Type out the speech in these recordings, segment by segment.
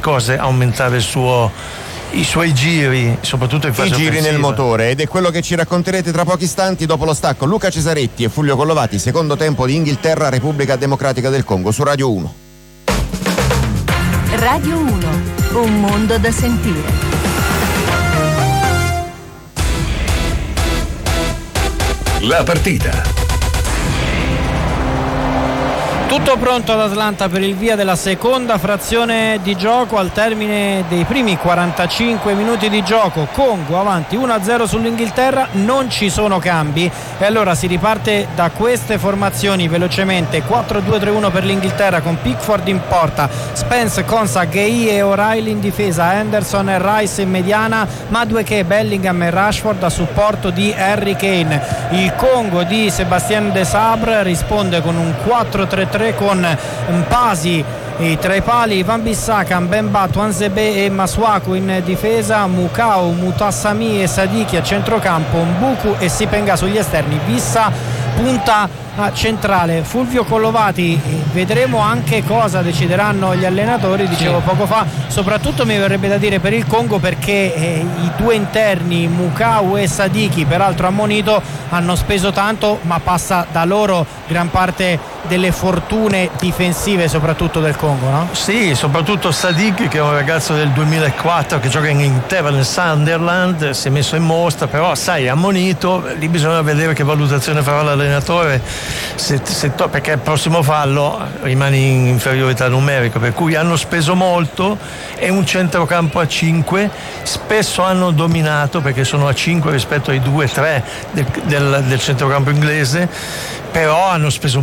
cose aumentare i suoi giri, soprattutto in fase offensiva. I giri nel motore, ed è quello che ci racconterete tra pochi istanti dopo lo stacco. Luca Cesaretti e Fulvio Collovati, secondo tempo di Inghilterra Repubblica Democratica del Congo su Radio 1. Radio 1, un mondo da sentire. La partita. Tutto pronto ad Atlanta per il via della seconda frazione di gioco al termine dei primi 45 minuti di gioco. Congo avanti 1-0 sull'Inghilterra, non ci sono cambi e allora si riparte da queste formazioni velocemente. 4-2-3-1 per l'Inghilterra con Pickford in porta, Spence, Konsa, Gueye e O'Reilly in difesa, Henderson e Rice in mediana, Madueke, Bellingham e Rashford a supporto di Harry Kane. Il Congo di Sébastien Desabre risponde con un 4-3-3 con Mpasi tra i pali, Van Bissaka, Mbemba, Tuanzebe e Masuaku in difesa, Mukau, Mutassami e Sadiki a centrocampo, Mbuku e Sipenga sugli esterni, Vissa punta centrale. Fulvio Collovati, vedremo anche cosa decideranno gli allenatori, dicevo poco fa, soprattutto mi verrebbe da dire per il Congo, perché i due interni Mukau e Sadiki, peraltro ammonito, hanno speso tanto, ma passa da loro gran parte delle fortune difensive soprattutto del Congo, no? Sì, soprattutto Sadiki, che è un ragazzo del 2004 che gioca in Inghilterra nel Sunderland, si è messo in mostra, però sai, è ammonito, lì bisogna vedere che valutazione farà l'allenatore, perché il prossimo fallo rimane in inferiorità numerica, per cui hanno speso molto. È un centrocampo a 5, spesso hanno dominato perché sono a 5 rispetto ai 2-3 del centrocampo inglese, però hanno speso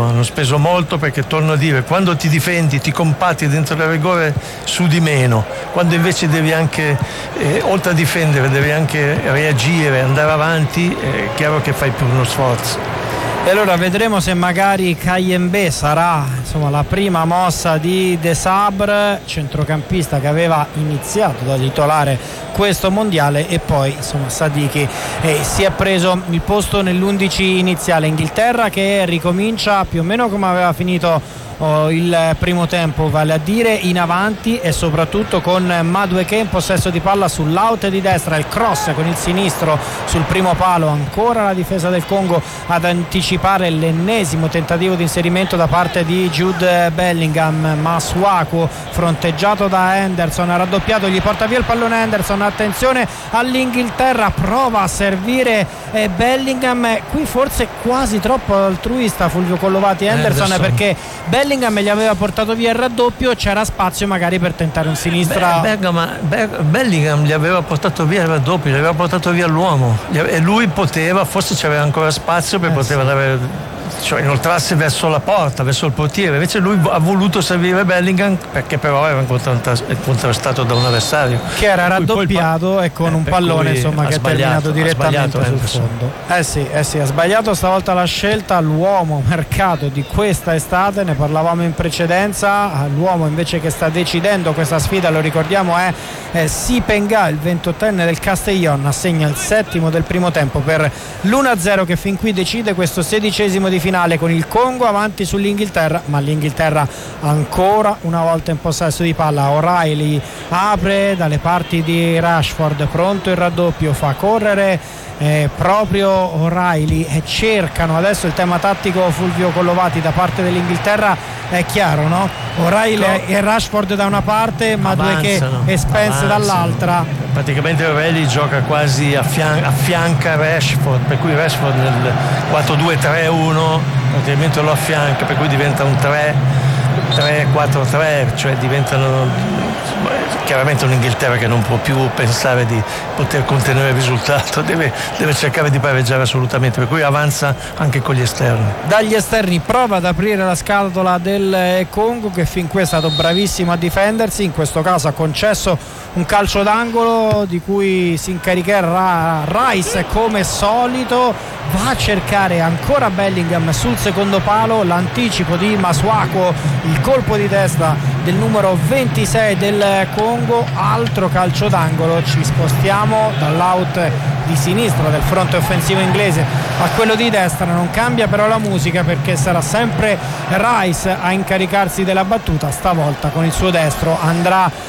molto perché, torno a dire, quando ti difendi, ti compatti dentro il rigore, sudi meno, quando invece devi anche oltre a difendere devi anche reagire, andare avanti, è chiaro che fai più uno sforzo. E allora vedremo se magari Kayembe sarà la prima mossa di Desabre, centrocampista che aveva iniziato da titolare questo mondiale, e poi Sadiki si è preso il posto nell'11 iniziale. Inghilterra che ricomincia più o meno come aveva finito il primo tempo, vale a dire in avanti, e soprattutto con Madueke in possesso di palla sull'out di destra, il cross con il sinistro sul primo palo, ancora la difesa del Congo ad anticipare l'ennesimo tentativo di inserimento da parte di Jude Bellingham. Masuaku fronteggiato da Henderson, ha raddoppiato, gli porta via il pallone Henderson, attenzione all'Inghilterra, prova a servire Bellingham, qui forse quasi troppo altruista Fulvio Collovati Henderson, perché Bellingham gli aveva portato via il raddoppio, c'era spazio magari per tentare un sinistra. Bellingham gli aveva portato via il raddoppio, gli aveva portato via l'uomo, e lui poteva, forse c'aveva ancora spazio per poter andare, inoltrarsi verso la porta, verso il portiere, invece lui ha voluto servire Bellingham, perché però era contrastato da un avversario che era raddoppiato e con un pallone che ha terminato direttamente sul fondo. Sì, ha sbagliato stavolta la scelta. L'uomo mercato di questa estate, ne parlavamo in precedenza, l'uomo invece che sta decidendo questa sfida, lo ricordiamo, è Sipenga, il 28enne del Castellón, assegna il 7° del primo tempo per l'1-0 che fin qui decide questo 16° di finale, con il Congo avanti sull'Inghilterra, ma l'Inghilterra ancora una volta in possesso di palla. O'Reilly apre dalle parti di Rashford, pronto il raddoppio, fa correre proprio O'Reilly e cercano adesso il tema tattico. Fulvio Collovati, da parte dell'inghilterra è chiaro, no? O'Reilly e Rashford da una parte, Madueke e Spence dall'altra. Praticamente O'Reilly gioca quasi affianca Rashford, per cui Rashford nel 4-2-3-1 praticamente lo affianca, per cui diventa un 3-4-3, cioè diventano chiaramente un'Inghilterra che non può più pensare di poter contenere il risultato, deve cercare di pareggiare assolutamente, per cui avanza anche con gli esterni. Dagli esterni prova ad aprire la scatola del Congo, che fin qui è stato bravissimo a difendersi, in questo caso ha concesso un calcio d'angolo di cui si incaricherà Rice come solito, va a cercare ancora Bellingham sul secondo palo, l'anticipo di Masuaku, il colpo di testa del numero 26 del Congo, altro calcio d'angolo. Ci spostiamo dall'out di sinistra del fronte offensivo inglese a quello di destra, non cambia però la musica, perché sarà sempre Rice a incaricarsi della battuta, stavolta con il suo destro andrà